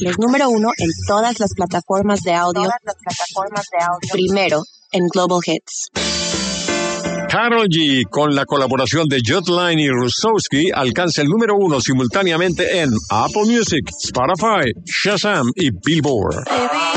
los número 1 en todas las plataformas de audio. Primero en Global Hits. Karol G, con la colaboración de Jotline y Rusowski, alcanza el número 1 simultáneamente en Apple Music, Spotify, Shazam y Billboard.